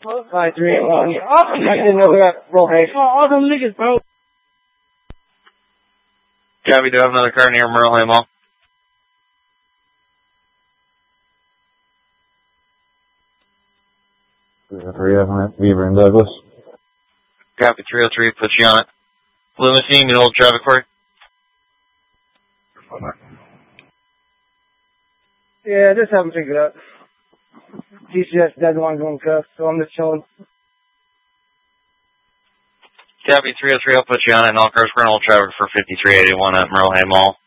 5, 3, 1. Oh, I didn't know that. Roll hay. Oh, all them niggas, bro. Gabby, do I have another car near Merle Hay Mall? Beaver and Douglas. Copy 303, put you on it. Limousine, you hold traffic for you? Yeah, just haven't picked it up. GCS doesn't want to go in cuffs, so I'm just chilling. Copy 303, I'll put you on it, and all cars for hold traffic for 5381 at Merle Hay Mall.